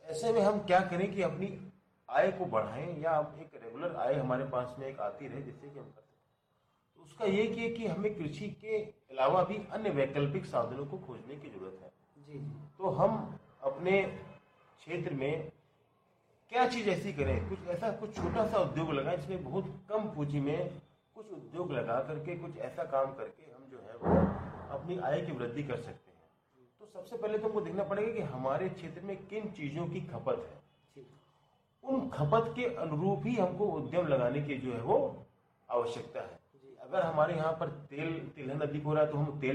ऐसे में हम क्या करें कि अपनी आय को बढ़ाएं या एक रेगुलर आय हमारे पास में एक आती रहे जिससे कि हम कर सकें। तो उसका ये कि हमें कृषि के अलावा भी अन्य वैकल्पिक साधनों को खोजने की जरूरत है। जी जी। तो हम अपने क्षेत्र में क्या चीज ऐसी करें, कुछ ऐसा कुछ छोटा सा उद्योग लगाएं जिसमें बहुत कम पूंजी में कुछ उद्योग लगा करके कुछ ऐसा काम करके हम जो है वो अपनी आय की वृद्धि कर सकते हैं। तो सबसे पहले तो हमको देखना पड़ेगा कि हमारे क्षेत्र में किन चीजों की खपत है। जी उन खपत के अनुरूप ही हमको उद्यम लगाने की जो है वो आवश्यकता है। जी। अगर हमारे यहाँ पर तेल तिलहन अधिक हो रहा है तो हम तेल